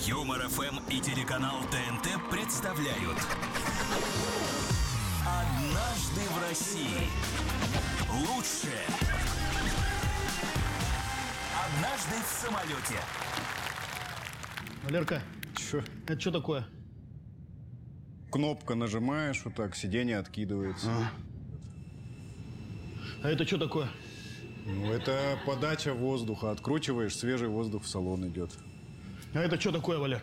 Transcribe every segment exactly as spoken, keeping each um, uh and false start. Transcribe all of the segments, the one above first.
Юмор эф эм и телеканал Тэ Эн Тэ представляют «Однажды в России». Лучшее. Однажды в самолете. Валерка, Чё? это что такое? Кнопка нажимаешь, вот так, сиденье откидывается. А, а это что такое? Ну, это подача воздуха. Откручиваешь, свежий воздух в салон идет. А это что такое, Валер?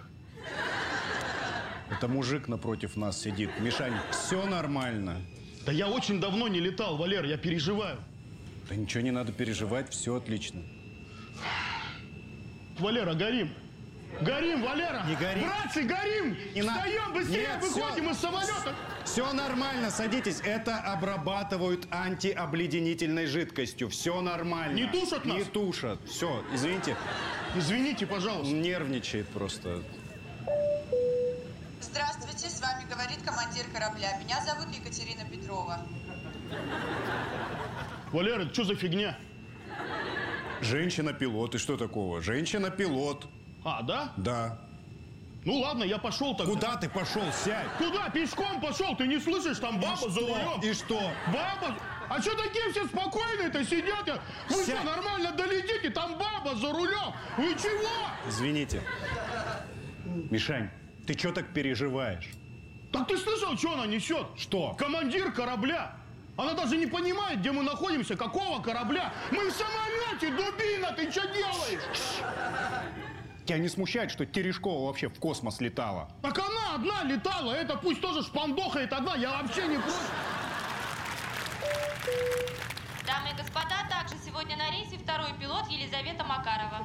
Это мужик напротив нас сидит. Мишань, все нормально. Да я очень давно не летал, Валер, я переживаю. Да ничего не надо переживать, все отлично. Валера, горим. Горим, Валера! Не горим. Братцы, горим! Не на- Встаем, быстрее Нет, выходим всё. из самолета! Все нормально, садитесь. Это обрабатывают антиобледенительной жидкостью. Все нормально. Не тушат нас? Не тушат. Все, извините, Извините, пожалуйста. нервничает просто. Здравствуйте, с вами говорит командир корабля. Меня зовут Екатерина Петрова. Валера, это что за фигня? Женщина-пилот. И что такого? Женщина-пилот. А, да? Да. Ну ладно, я пошел тогда. Куда ты пошел? Сядь. Куда? Пешком пошел, ты не слышишь? Там баба за рулем. И что? Баба? А что такие все спокойные-то сидят? Вы Сядь. что, нормально долетите? Там баба за рулем. Вы чего? Извините. Мишань, ты что так переживаешь? Так ты слышал, что она несет? Что? Командир корабля. Она даже не понимает, где мы находимся, какого корабля. Мы в самолете, дубина, ты что делаешь? Тебя не смущает, что Терешкова вообще в космос летала? Так она одна летала, это пусть тоже шпандохает одна, я вообще не против. Дамы и господа, также сегодня на рейсе второй пилот Елизавета Макарова.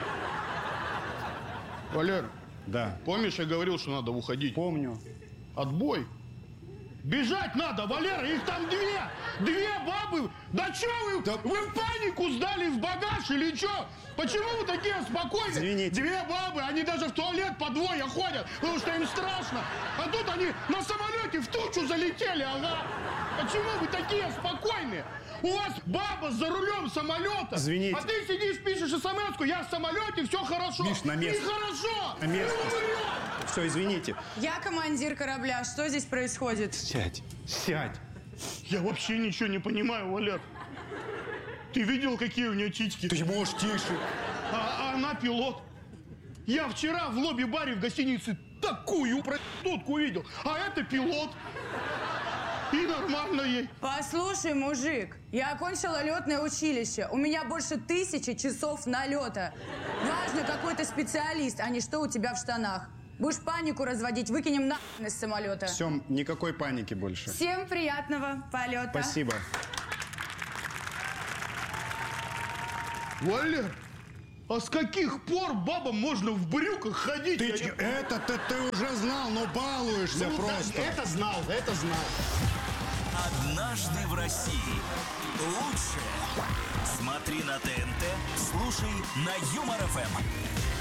Валер, Да. помнишь, я говорил, что надо уходить? Помню. Отбой. Бежать надо, Валера, их там две! Две бабы! Да что вы, Да- вы в панику сдали в багаж или что? Почему вы такие спокойные? Извините. Две бабы, они даже в туалет по двое ходят, потому что им страшно. А тут они на самолете в тучу залетели, ага. Почему вы такие спокойные? У вас баба за рулем самолета. Извините. А ты сидишь, пишешь смс-ку, я в самолете, все хорошо. Миш, на место. Нехорошо. На место. Ну, врет. Все, извините. Я командир корабля. Что здесь происходит? Сядь. Сядь. Я вообще ничего не понимаю, Валер. Ты видел, какие у нее титьки? Ты можешь тише. А, а она пилот. Я вчера в лобби-баре в гостинице такую проститутку видел. А это пилот. И нормально ей. Послушай, мужик, я окончила летное училище. У меня больше тысячи часов налета. Важно, какой ты специалист, а не что у тебя в штанах. Будешь панику разводить, выкинем на из самолета. Все, никакой паники больше. Всем приятного полета. Спасибо. Валер, а с каких пор бабам можно в брюках ходить? Ты Я че- не- это-то ты уже знал, но балуешься Ну, да, просто. это знал, это знал. «Однажды в России». Лучшее. Смотри на Тэ Эн Тэ, слушай на Юмор эф эм.